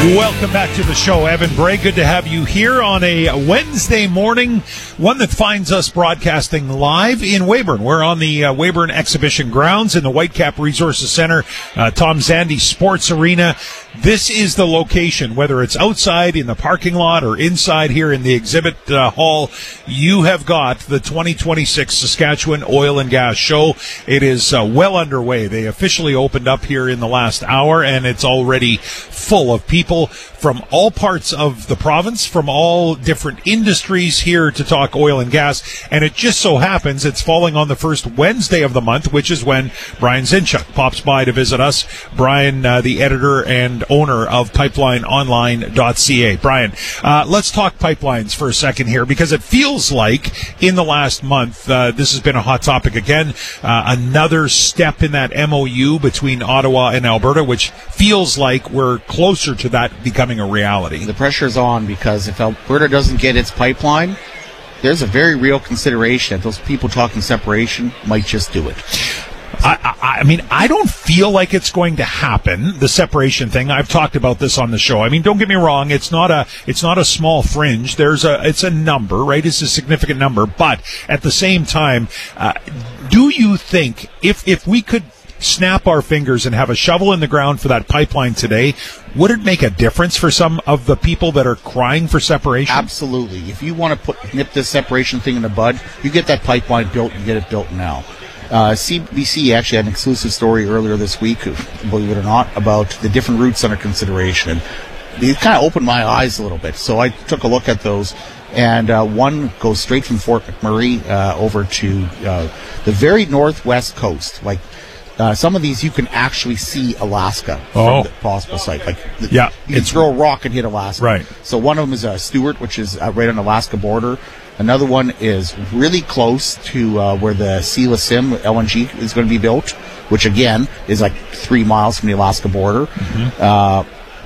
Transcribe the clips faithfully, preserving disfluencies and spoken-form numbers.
Welcome back to the show, Evan Bray. Good to have you here on a Wednesday morning, one that finds us broadcasting live in Weyburn. We're on the uh, Weyburn Exhibition Grounds in the Whitecap Resources Center, uh, Tom Zandi Sports Arena. This is the location, whether it's outside in the parking lot or inside here in the exhibit uh, hall. You have got the twenty twenty-six Saskatchewan Oil and Gas Show. It is uh, well underway. They officially opened up here in the last hour, and it's already full of people from all parts of the province, from all different industries here to talk oil and gas. And it just so happens it's falling on the first Wednesday of the month, which is when Brian Zinchuk pops by to visit us. Brian, uh, the editor and owner of pipeline online dot c a. Brian, uh, let's talk pipelines for a second here, because it feels like in the last month, uh, this has been a hot topic again. Uh, another step in that M O U between Ottawa and Alberta, which feels like we're closer to that becoming a reality. The pressure's on, because if Alberta doesn't get its pipeline, there's a very real consideration that those people talking separation might just do it. I, I, I mean, I don't feel like it's going to happen, the separation thing. I've talked about this on the show. I mean, don't get me wrong. It's not a, it's not a small fringe. There's a, it's a number, right? It's a significant number. But at the same time, uh, do you think if, if we could snap our fingers and have a shovel in the ground for that pipeline today, would it make a difference for some of the people that are crying for separation? Absolutely. If you want to put nip this separation thing in the bud, you get that pipeline built and get it built now. Uh, C B C actually had an exclusive story earlier this week, believe it or not, about the different routes under consideration. And it kind of opened my eyes a little bit. So I took a look at those. And uh, one goes straight from Fort McMurray uh, over to uh, the very northwest coast. Like, Uh, some of these you can actually see Alaska from oh. the possible site. Like, yeah, you can throw a rock and hit Alaska. Right. So one of them is uh, Stewart, which is uh, right on the Alaska border. Another one is really close to uh, where the Sela Sim L N G is going to be built, which again is like three miles from the Alaska border, mm-hmm. uh,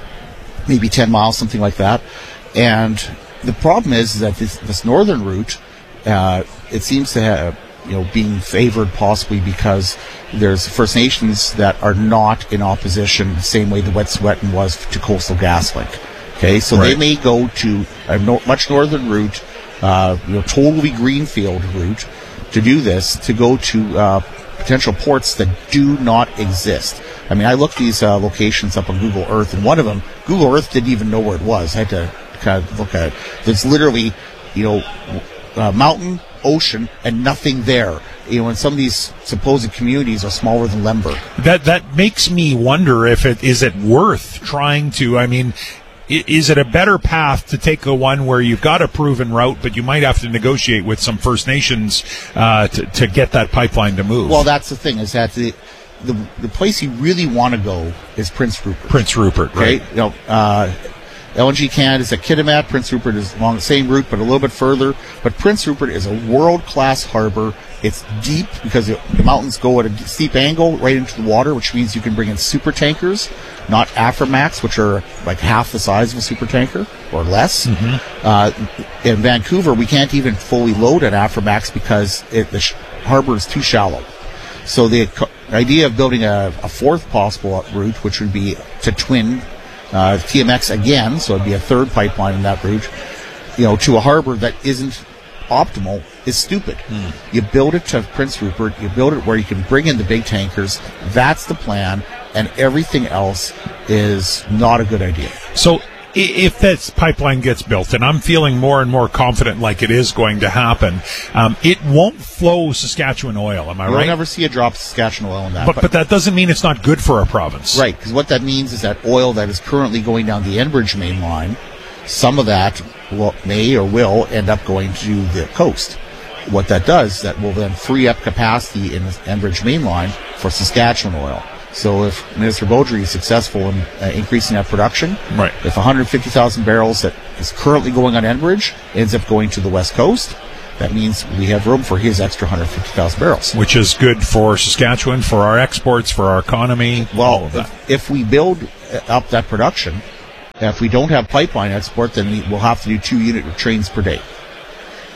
maybe ten miles, something like that. And the problem is, is that this, this northern route, uh, it seems to have, you know, being favored possibly because there's First Nations that are not in opposition the same way the Wet'suwet'en was to Coastal GasLink. Okay, so right. They may go to a no, much northern route, uh, you know, totally greenfield route to do this, to go to uh, potential ports that do not exist. I mean, I looked these uh, locations up on Google Earth, and one of them, Google Earth didn't even know where it was. I had to kind of look at it. There's literally, you know, uh, mountain, ocean, and nothing there. You know, and some of these supposed communities are smaller than Lemberg. That that makes me wonder if it is it worth trying to. I mean, is it a better path to take the one where you've got a proven route, but you might have to negotiate with some First Nations uh, to to get that pipeline to move? Well, that's the thing, is that the the, the place you really want to go is Prince Rupert. Prince Rupert, right? Okay? You know, uh, L N G Canada is at Kitimat. Prince Rupert is along the same route, but a little bit further. But Prince Rupert is a world-class harbor. It's deep because the mountains go at a steep angle right into the water, which means you can bring in super tankers, not Aframax, which are like half the size of a super tanker or less. Mm-hmm. Uh, in Vancouver, we can't even fully load an Aframax because it, the sh- harbor is too shallow. So the co- idea of building a, a fourth possible route, which would be to twin Uh, T M X again, so it'd be a third pipeline in that route, you know, to a harbor that isn't optimal, is stupid. Mm. You build it to Prince Rupert, you build it where you can bring in the big tankers. That's the plan, and everything else is not a good idea. So if this pipeline gets built, and I'm feeling more and more confident like it is going to happen, um, it won't flow Saskatchewan oil, am I You'll right? You'll never see a drop of Saskatchewan oil in that. But, but, but that doesn't mean it's not good for a province. Right, because what that means is that oil that is currently going down the Enbridge main line, some of that will, may or will end up going to the coast. What that does, that will then free up capacity in the Enbridge main line for Saskatchewan oil. So if Minister Beaudry is successful in uh, increasing that production, right. If one hundred fifty thousand barrels that is currently going on Enbridge ends up going to the West Coast, that means we have room for his extra one hundred fifty thousand barrels. Which is good for Saskatchewan, for our exports, for our economy, well, all of that. If, if we build up that production, if we don't have pipeline export, then we'll have to do two unit trains per day.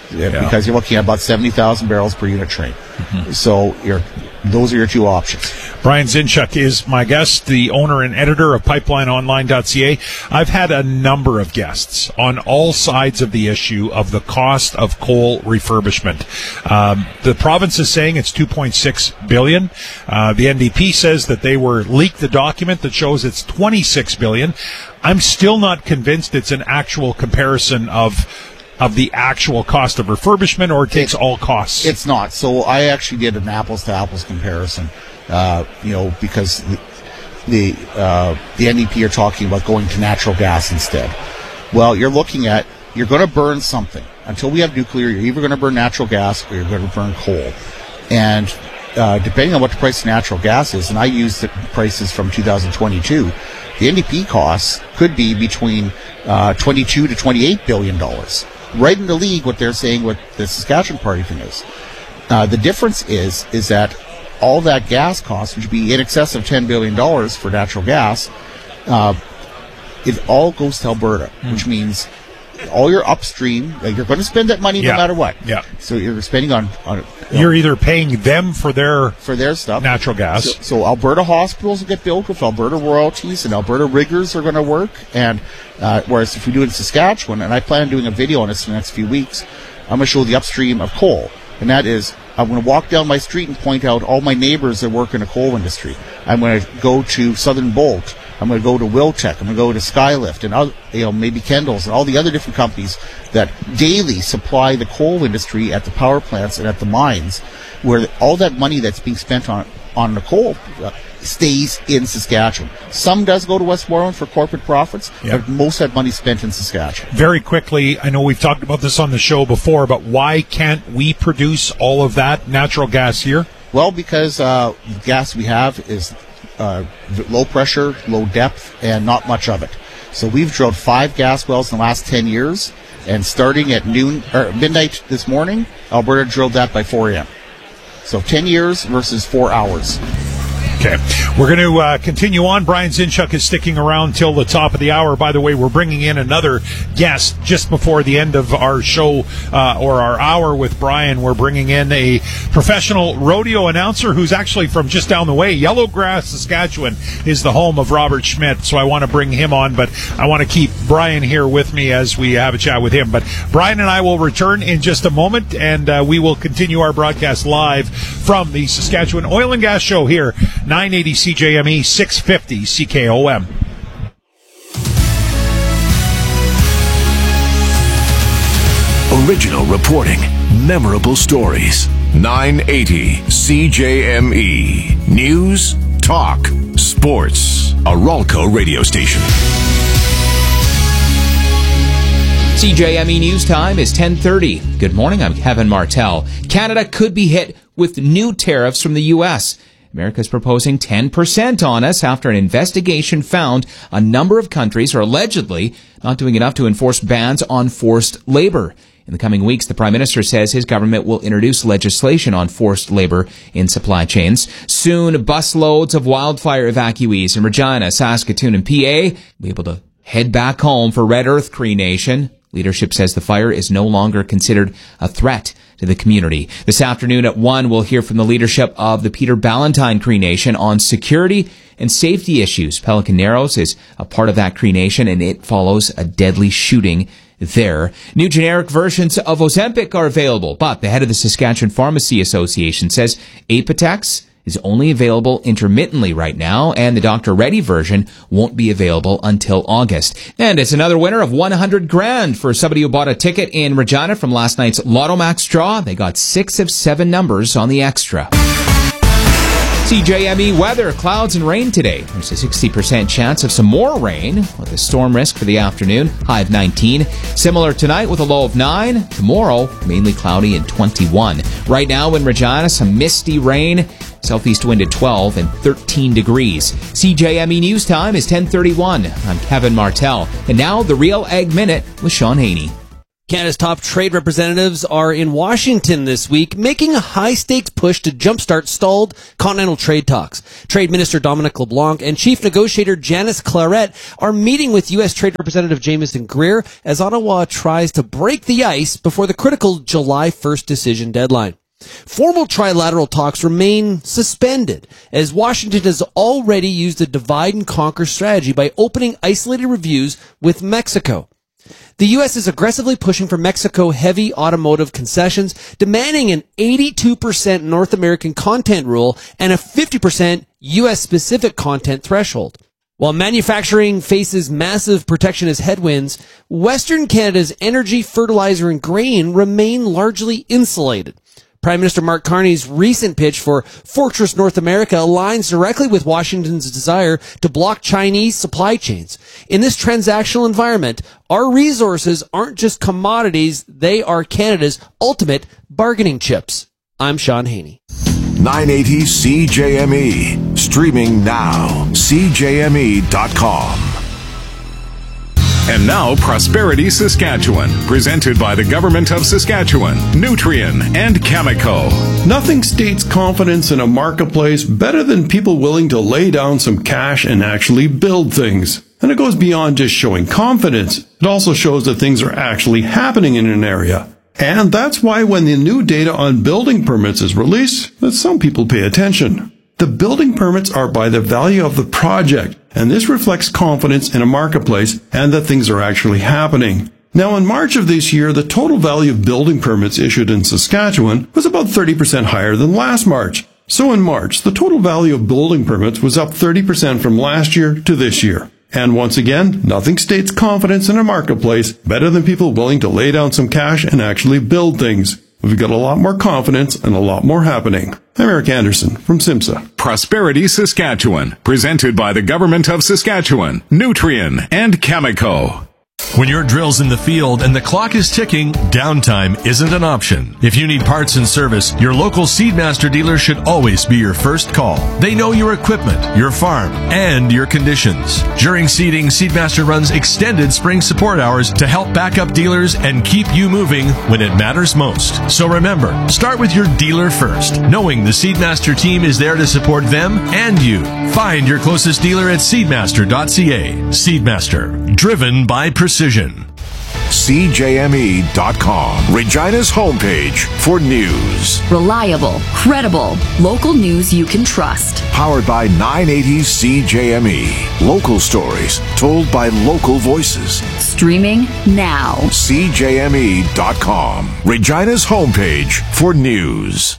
yeah. because you're looking at about seventy thousand barrels per unit train. Mm-hmm. So you're, those are your two options. Brian Zinchuk is my guest, the owner and editor of pipeline online dot c a. I've had a number of guests on all sides of the issue of the cost of coal refurbishment. Um, the province is saying it's two point six billion dollars. Uh, the N D P says that they were leaked the document that shows it's twenty-six billion dollars. I'm still not convinced it's an actual comparison of of the actual cost of refurbishment, or it takes it, all costs. It's not. So I actually did an apples to apples comparison. Uh, you know, because the the, uh, the N D P are talking about going to natural gas instead. Well, you're looking at, you're going to burn something. Until we have nuclear, you're either going to burn natural gas or you're going to burn coal. And uh, depending on what the price of natural gas is, and I use the prices from two thousand twenty-two, the N D P costs could be between uh, twenty-two to twenty-eight billion dollars. Right in the league, what they're saying, what the Saskatchewan party thing is. Uh, the difference is, is that all that gas cost, which would be in excess of ten billion dollars for natural gas, uh, it all goes to Alberta, mm. which means all your upstream, like you're going to spend that money yeah. no matter what. Yeah. So you're spending on, on you know, you're either paying them for their for their stuff, natural gas. So, so Alberta hospitals will get built with Alberta royalties, and Alberta riggers are going to work. And uh, whereas if we do it in Saskatchewan, and I plan on doing a video on this in the next few weeks, I'm going to show the upstream of coal, and that is, I'm going to walk down my street and point out all my neighbors that work in the coal industry. I'm going to go to Southern Bolt. I'm going to go to Wiltec. I'm going to go to Skylift and other, you know, maybe Kendall's and all the other different companies that daily supply the coal industry at the power plants and at the mines, where all that money that's being spent on on the coal uh, stays in Saskatchewan. Some does go to Westmoreland for corporate profits, yep. but most of that money spent in Saskatchewan. Very quickly, I know we've talked about this on the show before, but why can't we produce all of that natural gas here? Well, because uh, the gas we have is uh, low pressure, low depth, and not much of it. So we've drilled five gas wells in the last ten years, and starting at noon or midnight this morning, Alberta drilled that by four a.m. So ten years versus four hours. Okay. We're going to uh, continue on. Brian Zinchuk is sticking around till the top of the hour. By the way, we're bringing in another guest just before the end of our show uh, or our hour with Brian. We're bringing in a professional rodeo announcer who's actually from just down the way. Yellowgrass, Saskatchewan is the home of Robert Schmidt, so I want to bring him on, but I want to keep Brian here with me as we have a chat with him. But Brian and I will return in just a moment, and uh, we will continue our broadcast live from the Saskatchewan Oil and Gas Show here, nine eighty C J M E, six fifty C K O M. Original reporting, memorable stories. nine eighty C J M E. News, talk, sports. A Ralco radio station. C J M E News Time is ten thirty. Good morning, I'm Kevin Martell. Canada could be hit with new tariffs from the U S America's proposing ten percent on us after an investigation found a number of countries are allegedly not doing enough to enforce bans on forced labor. In the coming weeks, the Prime Minister says his government will introduce legislation on forced labor in supply chains. Soon, busloads of wildfire evacuees in Regina, Saskatoon, and P A will be able to head back home for Red Earth Cree Nation. Leadership says the fire is no longer considered a threat to the community. This afternoon at one, we'll hear from the leadership of the Peter Ballantyne Cree Nation on security and safety issues. Pelican Narrows is a part of that Cree Nation, and it follows a deadly shooting there. New generic versions of Ozempic are available, but the head of the Saskatchewan Pharmacy Association says Apotex is only available intermittently right now, and the Doctor Reddy version won't be available until August. And it's another winner of one hundred grand for somebody who bought a ticket in Regina from last night's Lotto Max draw. They got six of seven numbers on the extra. C J M E weather, clouds and rain today. There's a sixty percent chance of some more rain with a storm risk for the afternoon, high of nineteen. Similar tonight with a low of nine. Tomorrow, mainly cloudy and twenty-one. Right now in Regina, some misty rain. Southeast wind at twelve and thirteen degrees. C J M E News Time is ten thirty-one. I'm Kevin Martell. And now the Real Ag Minute with Sean Haney. Canada's top trade representatives are in Washington this week, making a high-stakes push to jumpstart stalled continental trade talks. Trade Minister Dominic LeBlanc and Chief Negotiator Janice Claret are meeting with U S Trade Representative Jamieson Greer as Ottawa tries to break the ice before the critical July first decision deadline. Formal trilateral talks remain suspended, as Washington has already used a divide-and-conquer strategy by opening isolated reviews with Mexico. The U S is aggressively pushing for Mexico-heavy automotive concessions, demanding an eighty-two percent North American content rule and a fifty percent U S-specific content threshold. While manufacturing faces massive protectionist headwinds, Western Canada's energy, fertilizer, and grain remain largely insulated. Prime Minister Mark Carney's recent pitch for Fortress North America aligns directly with Washington's desire to block Chinese supply chains. In this transactional environment, our resources aren't just commodities, they are Canada's ultimate bargaining chips. I'm Sean Haney. nine eighty C J M E. Streaming now. C J M E dot com. And now, Prosperity Saskatchewan, presented by the Government of Saskatchewan, Nutrien, and Cameco. Nothing states confidence in a marketplace better than people willing to lay down some cash and actually build things. And it goes beyond just showing confidence. It also shows that things are actually happening in an area. And that's why when the new data on building permits is released, that some people pay attention. The building permits are by the value of the project, and this reflects confidence in a marketplace and that things are actually happening. Now, in March of this year, the total value of building permits issued in Saskatchewan was about thirty percent higher than last March. So in March, the total value of building permits was up thirty percent from last year to this year. And once again, nothing states confidence in a marketplace better than people willing to lay down some cash and actually build things. We've got a lot more confidence and a lot more happening. I'm Eric Anderson from SIMSA. Prosperity Saskatchewan, presented by the Government of Saskatchewan, Nutrien, and Cameco. When your drill's in the field and the clock is ticking, downtime isn't an option. If you need parts and service, your local Seedmaster dealer should always be your first call. They know your equipment, your farm, and your conditions. During seeding, Seedmaster runs extended spring support hours to help back up dealers and keep you moving when it matters most. So remember, start with your dealer first, knowing the Seedmaster team is there to support them and you. Find your closest dealer at seedmaster dot c a. Seedmaster, driven by precision. C J M E dot com, Regina's homepage for news. Reliable, credible, local news you can trust. Powered by nine eighty C J M E. Local stories told by local voices. Streaming now. C J M E dot com, Regina's homepage for news.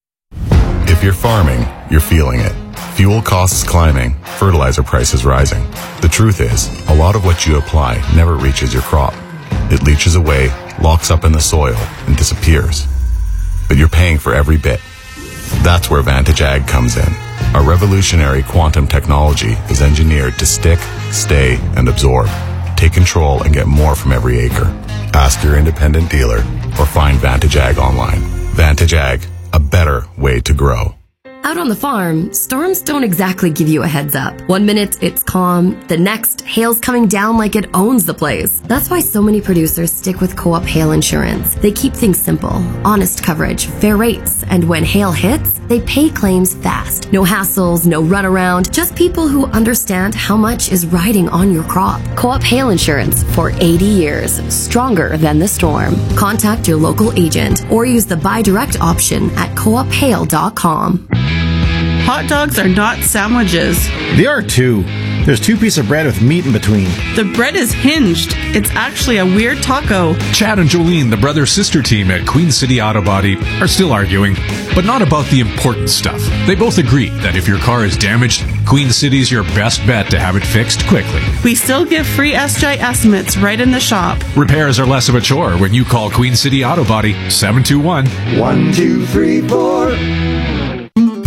If you're farming, you're feeling it. Fuel costs climbing, fertilizer prices rising. The truth is, a lot of what you apply never reaches your crop. It leaches away, locks up in the soil, and disappears. But you're paying for every bit. That's where Vantage Ag comes in. Our revolutionary quantum technology is engineered to stick, stay, and absorb. Take control and get more from every acre. Ask your independent dealer or find Vantage Ag online. Vantage Ag, a better way to grow. Out on the farm, storms don't exactly give you a heads up. One minute it's calm, the next, hail's coming down like it owns the place. That's why so many producers stick with Co-op Hail Insurance. They keep things simple, honest coverage, fair rates, and when hail hits, they pay claims fast. No hassles, no runaround, just people who understand how much is riding on your crop. Co-op Hail Insurance for eighty years, stronger than the storm. Contact your local agent or use the buy direct option at co op hail dot com. Hot dogs are not sandwiches. They are too. There's two pieces of bread with meat in between. The bread is hinged. It's actually a weird taco. Chad and Jolene, the brother-sister team at Queen City Auto Body, are still arguing, but not about the important stuff. They both agree that if your car is damaged, Queen City's your best bet to have it fixed quickly. We still give free S J estimates right in the shop. Repairs are less of a chore when you call Queen City Auto Body seven two one, one two three four.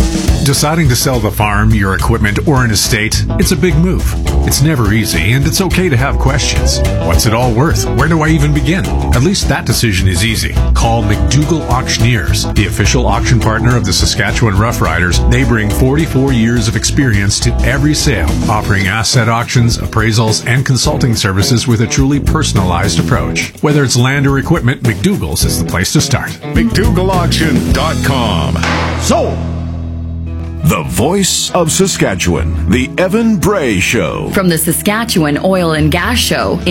Deciding to sell the farm, your equipment, or an estate, it's a big move. It's never easy, and it's okay to have questions. What's it all worth? Where do I even begin? At least that decision is easy. Call McDougall Auctioneers, the official auction partner of the Saskatchewan Roughriders. They bring forty-four years of experience to every sale, offering asset auctions, appraisals, and consulting services with a truly personalized approach. Whether it's land or equipment, McDougall's is the place to start. McDougall Auction dot com. So, the voice of Saskatchewan, the Evan Bray Show. From the Saskatchewan Oil and Gas Show.